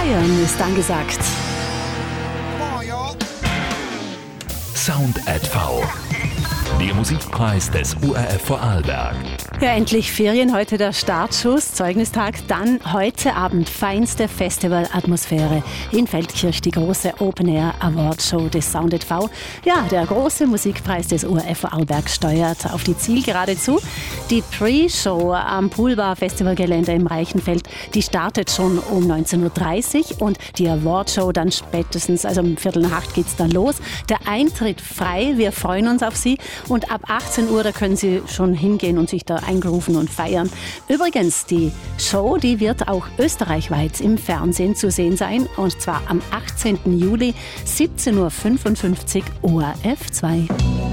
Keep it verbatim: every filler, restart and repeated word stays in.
Feiern ist angesagt. Sound at V. Der Musikpreis des U R F Vorarlberg. Ja, endlich Ferien, heute der Startschuss, Zeugnistag, dann heute Abend feinste Festivalatmosphäre in Feldkirch, die große Open-Air-Award-Show des Sound at V. Ja, der große Musikpreis des U R F Vorarlberg steuert auf die Zielgerade zu. Die Pre-Show am Poolbar-Festivalgelände im Reichenfeld, die startet schon um neunzehn Uhr dreißig und die Award-Show dann spätestens, also um Viertel nach acht geht's dann los. Der Eintritt frei, wir freuen uns auf Sie und ab achtzehn Uhr, da können Sie schon hingehen und sich da eingerufen und feiern. Übrigens, die Show, die wird auch österreichweit im Fernsehen zu sehen sein und zwar am achtzehnten Juli, siebzehn Uhr fünfundfünfzig O R F zwei.